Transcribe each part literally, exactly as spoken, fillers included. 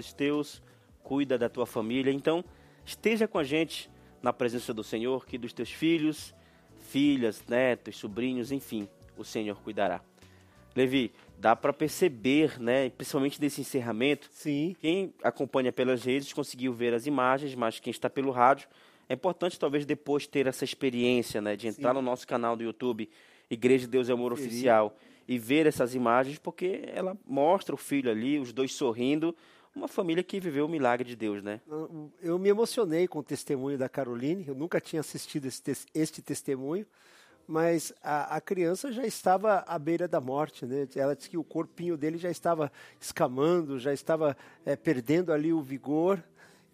teus, cuida da tua família. Então, esteja com a gente na presença do Senhor, que dos teus filhos, filhas, netos, sobrinhos, enfim, o Senhor cuidará. Levi, dá para perceber, né, principalmente desse encerramento, Sim. Quem acompanha pelas redes conseguiu ver as imagens, mas quem está pelo rádio, é importante talvez depois ter essa experiência, né, de entrar Sim. no nosso canal do YouTube, Igreja de Deus e Amor Sim. Oficial, e ver essas imagens, porque ela mostra o filho ali, os dois sorrindo, uma família que viveu o milagre de Deus, né? Eu me emocionei com o testemunho da Caroline, eu nunca tinha assistido esse, este testemunho, mas a, a criança já estava à beira da morte, né? Ela disse que o corpinho dele já estava escamando, já estava é, perdendo ali o vigor,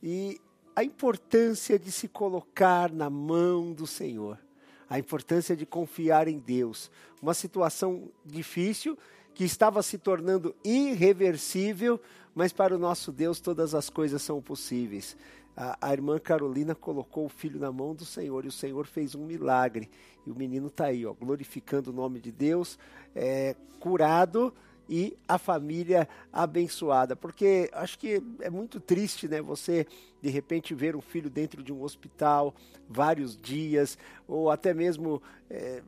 e a importância de se colocar na mão do Senhor, a importância de confiar em Deus, uma situação difícil que estava se tornando irreversível, mas para o nosso Deus todas as coisas são possíveis. A, a irmã Carolina colocou o filho na mão do Senhor e o Senhor fez um milagre. E o menino está aí, ó, glorificando o nome de Deus, é, curado e a família abençoada. Porque acho que é muito triste, né, você de repente ver um filho dentro de um hospital vários dias, ou até mesmo é,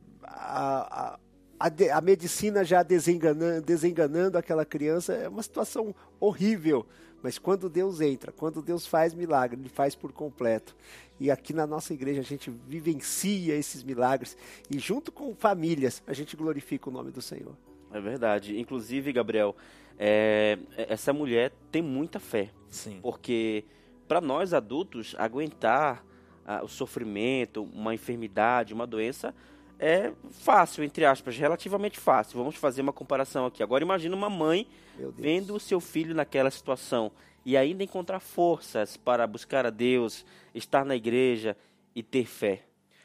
a... a A, de, a medicina já desenganando, desenganando aquela criança, é uma situação horrível. Mas quando Deus entra, quando Deus faz milagre, Ele faz por completo. E aqui na nossa igreja a gente vivencia esses milagres e junto com famílias a gente glorifica o nome do Senhor. É verdade. Inclusive, Gabriel, é, essa mulher tem muita fé. Sim. Porque para nós adultos, aguentar ah, o sofrimento, uma enfermidade, uma doença... é fácil, entre aspas, relativamente fácil. Vamos fazer uma comparação aqui. Agora imagina uma mãe vendo o seu filho naquela situação e ainda encontrar forças para buscar a Deus, estar na igreja e ter fé.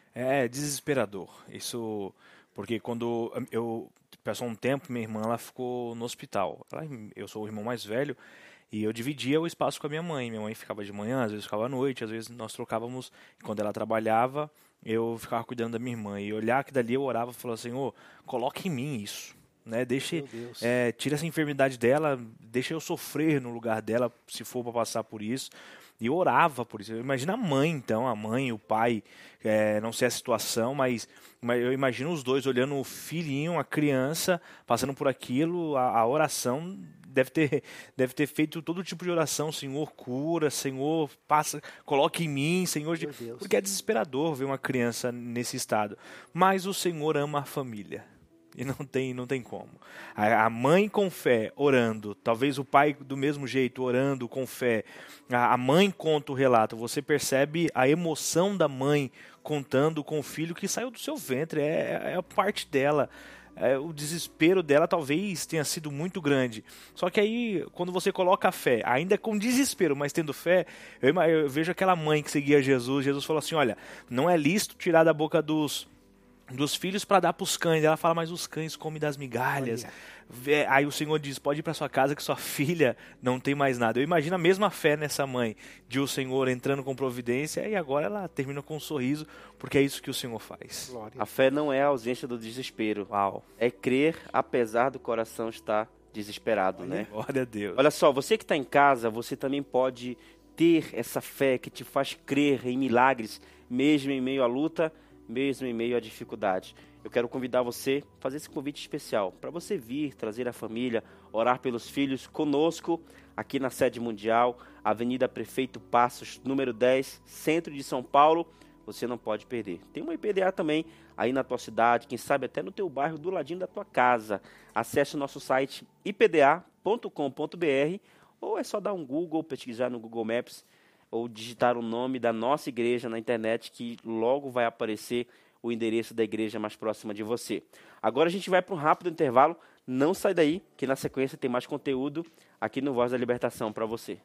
É desesperador. Isso porque quando eu passou um tempo, minha irmã ela ficou no hospital. Ela, eu sou o irmão mais velho e eu dividia o espaço com a minha mãe. Minha mãe ficava de manhã, às vezes ficava à noite, às vezes nós trocávamos. Quando ela trabalhava, eu ficava cuidando da minha irmã. E olhar que dali eu orava e falava, Senhor, coloque em mim isso. Né? Deixe, é, tira essa enfermidade dela, deixa eu sofrer no lugar dela, se for para passar por isso. E eu orava por isso. Imagina a mãe, então, a mãe, o pai, é, não sei a situação, mas, mas eu imagino os dois olhando o filhinho, a criança, passando por aquilo, a, a oração... Deve ter, deve ter feito todo tipo de oração, Senhor, cura, Senhor, passa, coloque em mim, Senhor, porque é desesperador ver uma criança nesse estado. Mas o Senhor ama a família e não tem, não tem como. A, a mãe com fé, orando, talvez o pai do mesmo jeito, orando com fé. A, a mãe conta o relato, você percebe a emoção da mãe contando com o filho que saiu do seu ventre, é, é a parte dela. É, o desespero dela talvez tenha sido muito grande. Só que aí, quando você coloca a fé, ainda com desespero, mas tendo fé, eu, eu vejo aquela mãe que seguia Jesus. Jesus falou assim, olha, não é lícito tirar da boca dos, dos filhos para dar para os cães. Ela fala, mas os cães comem das migalhas. Olha. Aí o Senhor diz, pode ir para sua casa que sua filha não tem mais nada. Eu imagino a mesma fé nessa mãe, de o Senhor entrando com providência, e agora ela termina com um sorriso, porque é isso que o Senhor faz. Glória. A fé não é a ausência do desespero. Uau. É crer apesar do coração estar desesperado, Olha, né? Glória a Deus. Olha só, você que está em casa, você também pode ter essa fé que te faz crer em milagres, mesmo em meio à luta, mesmo em meio à dificuldade. Eu quero convidar você a fazer esse convite especial, para você vir, trazer a família, orar pelos filhos conosco, aqui na sede mundial, Avenida Prefeito Passos, número dez, centro de São Paulo. Você não pode perder. Tem uma I P D A também aí na tua cidade, quem sabe até no teu bairro, do ladinho da tua casa. Acesse o nosso site i p d a ponto com ponto b r ou é só dar um Google, pesquisar no Google Maps ou digitar o nome da nossa igreja na internet que logo vai aparecer o endereço da igreja mais próxima de você. Agora a gente vai para um rápido intervalo. Não sai daí, que na sequência tem mais conteúdo aqui no Voz da Libertação para você.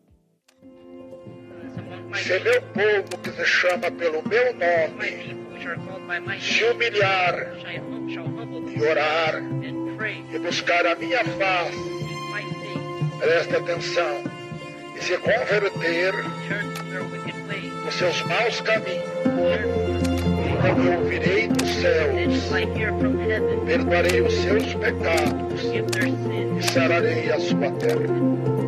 Se meu povo que se chama pelo meu nome se humilhar e orar e buscar a minha face, preste atenção, e se converter dos seus maus caminhos, então eu ouvirei dos céus, perdoarei os seus pecados e sararei a sua terra.